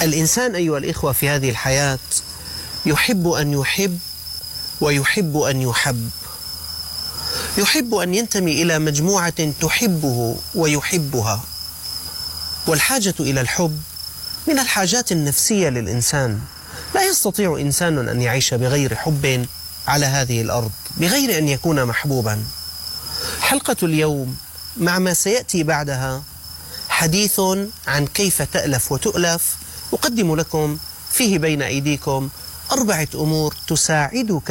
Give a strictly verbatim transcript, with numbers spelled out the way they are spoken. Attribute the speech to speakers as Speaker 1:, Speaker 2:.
Speaker 1: الإنسان أيها الإخوة في هذه الحياة يحب أن يحب ويحب أن يحب، يحب أن ينتمي إلى مجموعة تحبه ويحبها، والحاجة إلى الحب من الحاجات النفسية للإنسان. لا يستطيع إنسان أن يعيش بغير حب على هذه الأرض، بغير أن يكون محبوبا. حلقة اليوم مع ما سيأتي بعدها حديث عن كيف تألف وتؤلف، أقدم لكم فيه بين أيديكم أربعة أمور تساعدك